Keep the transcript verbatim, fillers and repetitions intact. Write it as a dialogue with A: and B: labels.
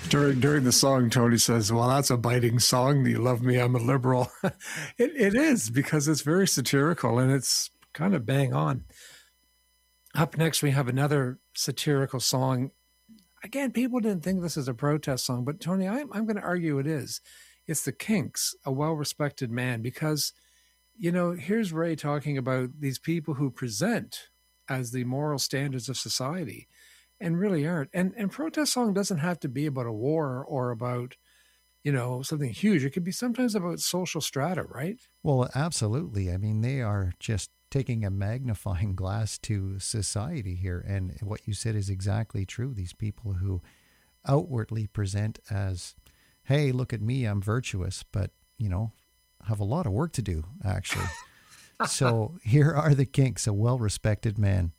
A: During during the song, Tony says, well, that's a biting song. You love me, I'm a liberal. it, it is, because it's very satirical and it's kind of bang on. Up next, we have another satirical song. Again, people didn't think this is a protest song, but Tony, I'm, I'm going to argue it is. It's the Kinks, A Well-Respected Man, because, you know, here's Ray talking about these people who present as the moral standards of society and really aren't. And and protest song doesn't have to be about a war or about, you know, something huge. It could be sometimes about social strata, right?
B: Well, absolutely. I mean, they are just taking a magnifying glass to society here. And what you said is exactly true. These people who outwardly present as, hey, look at me, I'm virtuous, but, you know, have a lot of work to do, actually. So here are the Kinks, A Well-Respected Man.